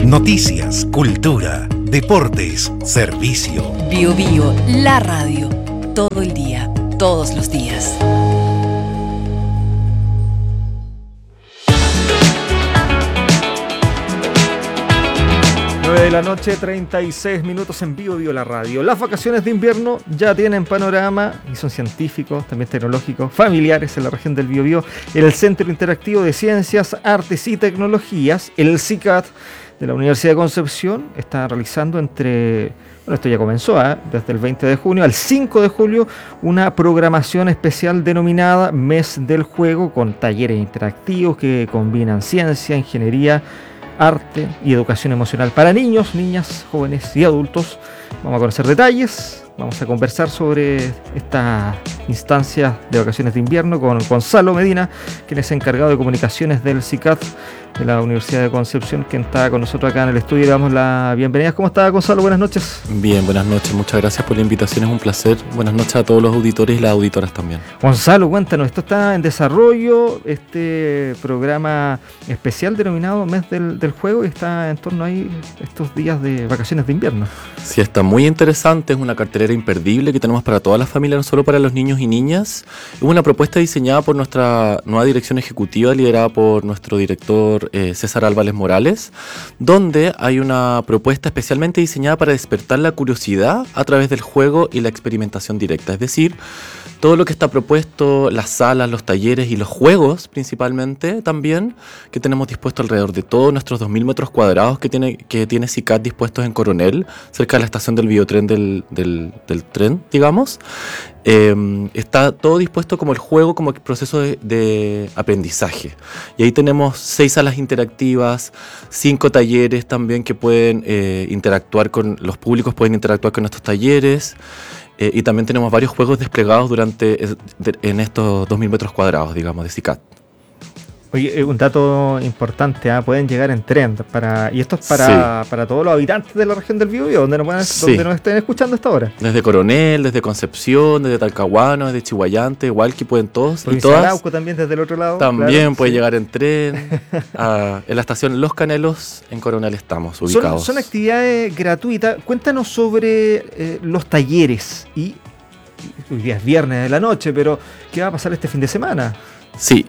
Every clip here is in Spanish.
Noticias, cultura, deportes, servicio. Bio, la radio. Todo el día, todos los días. De la noche, 36 minutos en Bio, la radio. Las vacaciones de invierno ya tienen panorama y son científicos, también tecnológicos, familiares en la región del Biobío. El Centro Interactivo de Ciencias, Artes y Tecnologías, el CICAT de la Universidad de Concepción, está realizando esto ya comenzó, desde el 20 de junio al 5 de julio, una programación especial denominada Mes del Juego, con talleres interactivos que combinan ciencia, ingeniería, arte y educación emocional para niños, niñas, jóvenes y adultos. Vamos a conocer detalles, vamos a conversar sobre esta instancia de vacaciones de invierno con Gonzalo Medina, quien es encargado de comunicaciones del CICAT de la Universidad de Concepción, quien está con nosotros acá en el estudio. Le damos la bienvenida. ¿Cómo está, Gonzalo? Buenas noches. Bien, buenas noches. Muchas gracias por la invitación. Es un placer. Buenas noches a todos los auditores y las auditoras también. Gonzalo, cuéntanos, esto está en desarrollo, este programa especial denominado Mes del Juego, y está en torno a estos días de vacaciones de invierno. Sí, está muy interesante. Es una cartelera imperdible que tenemos para todas las familias, no solo para los niños y niñas. Es una propuesta diseñada por nuestra nueva dirección ejecutiva, liderada por nuestro director César Álvarez Morales, donde hay una propuesta especialmente diseñada para despertar la curiosidad a través del juego y la experimentación directa. Es decir, todo lo que está propuesto, las salas, los talleres y los juegos principalmente también, que tenemos dispuesto alrededor de todos nuestros 2.000 metros cuadrados que tiene CICAT dispuestos en Coronel, cerca de la estación del biotren del tren, digamos. Está todo dispuesto como el juego, como el proceso de aprendizaje. Y ahí tenemos 6 salas interactivas, 5 talleres también que pueden interactuar con los públicos, pueden interactuar con estos talleres. Y también tenemos varios juegos desplegados en estos 2.000 metros cuadrados, digamos, de CICAT. Oye, un dato importante, pueden llegar en tren, y esto es para todos los habitantes de la región del Biobío, donde nos estén escuchando a esta hora. Desde Coronel, desde Concepción, desde Talcahuano, desde Chihuayante, Hualqui, pueden todos. Y todas. Arauco también desde el otro lado. También puede llegar en tren. En la estación Los Canelos, en Coronel estamos ubicados. Son actividades gratuitas. Cuéntanos sobre los talleres. Hoy día es viernes de la noche, pero ¿qué va a pasar este fin de semana? Sí,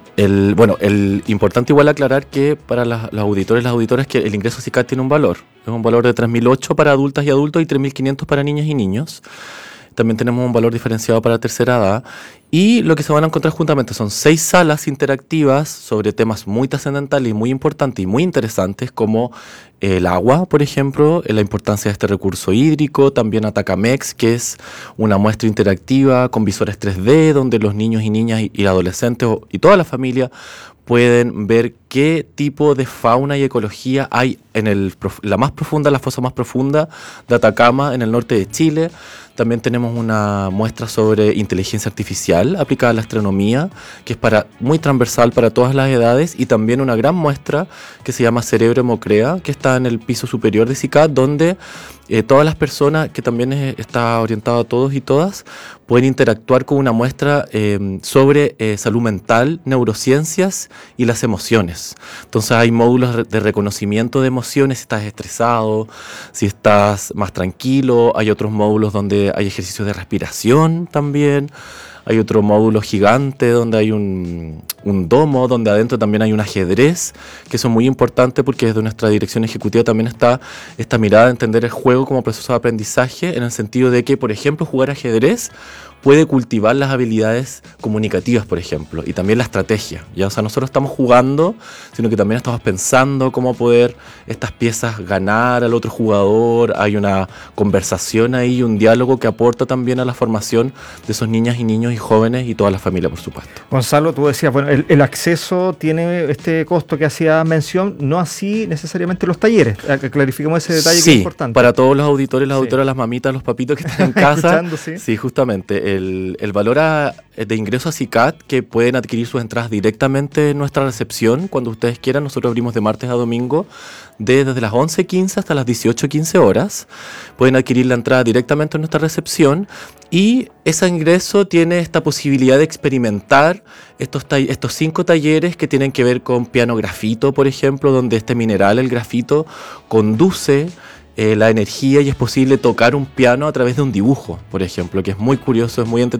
el importante igual aclarar que para los auditores y las auditoras que el ingreso a CICAT tiene un valor. Es un valor de 3.008 para adultas y adultos y 3.500 para niñas y niños. También tenemos un valor diferenciado para tercera edad. Y lo que se van a encontrar juntamente son 6 salas interactivas sobre temas muy trascendentales y muy importantes y muy interesantes, como el agua, por ejemplo, la importancia de este recurso hídrico. También Atacamex, que es una muestra interactiva con visores 3D, donde los niños y niñas y adolescentes y toda la familia pueden ver qué tipo de fauna y ecología hay en la fosa más profunda de Atacama, en el norte de Chile. También tenemos una muestra sobre inteligencia artificial aplicada a la astronomía, que es muy transversal para todas las edades, y también una gran muestra que se llama Cerebro Hemocrea, que está en el piso superior de CICAT, donde todas las personas, que también está orientado a todos y todas, pueden interactuar con una muestra sobre salud mental, neurociencias y las emociones. Entonces hay módulos de reconocimiento de emociones, si estás estresado, si estás más tranquilo. Hay otros módulos donde hay ejercicios de respiración también. Hay otro módulo gigante donde hay un domo, donde adentro también hay un ajedrez, que son muy importantes porque desde nuestra dirección ejecutiva también está esta mirada de entender el juego como proceso de aprendizaje, en el sentido de que, por ejemplo, jugar ajedrez puede cultivar las habilidades comunicativas, por ejemplo, y también la estrategia. ¿Ya? O sea, nosotros estamos jugando, sino que también estamos pensando cómo poder estas piezas ganar al otro jugador. Hay una conversación ahí, un diálogo que aporta también a la formación de esos niñas y niños y jóvenes y toda la familia, por supuesto. Gonzalo, tú decías, el acceso tiene este costo que hacía mención, no así necesariamente los talleres. Clarifiquemos ese detalle, que es importante. Para todos los auditores, las auditoras, las mamitas, los papitos que están en casa. Sí, justamente. el valor de ingreso a CICAT, que pueden adquirir sus entradas directamente en nuestra recepción cuando ustedes quieran. Nosotros abrimos de martes a domingo desde las 11:15 hasta las 18:15 horas. Pueden adquirir la entrada directamente en nuestra recepción y ese ingreso tiene esta posibilidad de experimentar estos 5 talleres que tienen que ver con piano grafito, por ejemplo, donde este mineral, el grafito, conduce la energía y es posible tocar un piano a través de un dibujo, por ejemplo, que es muy curioso, es muy entretenido.